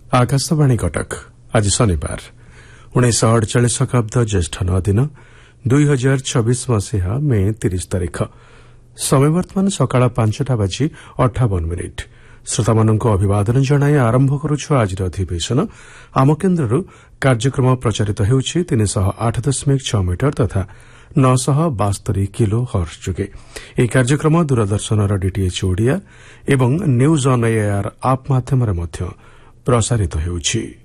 आकाशवाणी कटक आज शनिवार 1948 शताब्द ज्येष्ठ 9 दिन 2026 मसीहा मे 30 तारिख समय वर्तमान सकाळ 5टा बाजी 58 मिनिट श्रोताମାନଙ୍କୁ ଅଭିବାଦନ ଜଣାଇ ଆରମ୍ଭ କରୁଛୁ ଆଜିର ଅଧିବେଶନ। ଆମ କେନ୍ଦ୍ରରୁ କାର୍ଯ୍ୟକ୍ରମ ପ୍ରଚାରିତ ହେଉଛି 308.6 ମିଟର ତଥା 972 କିଲୋ ହର୍ଟ୍ଜ ଯୋଗେ। ଏହି କାର୍ଯ୍ୟକ୍ରମ ଦୂରଦର୍ଶନର ଡିଟିଏଚ୍ ଓଡ଼ିଆ ଏବଂ ନ୍ୟୁଜ୍ ଅନ୍ ଏଆର୍ ଆପ୍ ମାଧ୍ୟମରେ ମଧ୍ୟ ପ୍ରସାରିତ ହେଉଛି।